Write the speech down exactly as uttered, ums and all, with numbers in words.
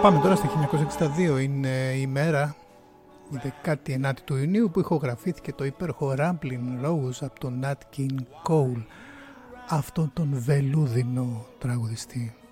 Πάμε τώρα στο χίλια εννιακόσια εξήντα δύο. Είναι η μέρα, η δεκάτη ενάτη του Ιουνίου, που ηχογραφήθηκε το υπέροχο Ramblin' Rose από τον Nat King Cole, αυτόν τον βελούδινο τραγουδιστή.